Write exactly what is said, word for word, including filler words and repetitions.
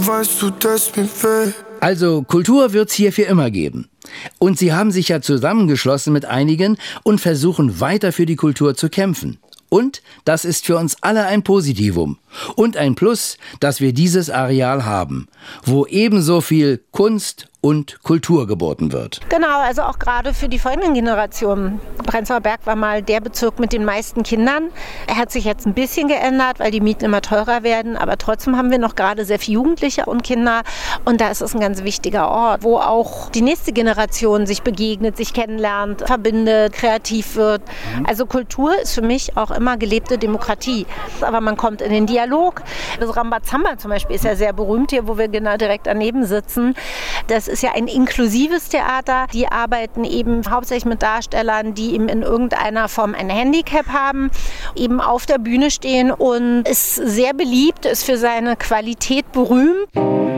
Weißt du, dass mir weh? Also Kultur wird's hier für immer geben. Und sie haben sich ja zusammengeschlossen mit einigen und versuchen weiter für die Kultur zu kämpfen. Und das ist für uns alle ein Positivum. Und ein Plus, dass wir dieses Areal haben, wo ebenso viel Kunst und Kultur geboten wird. Genau, also auch gerade für die folgenden Generationen. Prenzlauer Berg war mal der Bezirk mit den meisten Kindern. Er hat sich jetzt ein bisschen geändert, weil die Mieten immer teurer werden. Aber trotzdem haben wir noch gerade sehr viele Jugendliche und Kinder. Und da ist es ein ganz wichtiger Ort, wo auch die nächste Generation sich begegnet, sich kennenlernt, verbindet, kreativ wird. Also Kultur ist für mich auch immer gelebte Demokratie. Aber man kommt in den Dialog. Das Rambazamba zum Beispiel ist ja sehr berühmt hier, wo wir genau direkt daneben sitzen. Das ist ja ein inklusives Theater. Die arbeiten eben hauptsächlich mit Darstellern, die eben in irgendeiner Form ein Handicap haben, eben auf der Bühne stehen und ist sehr beliebt, ist für seine Qualität berühmt.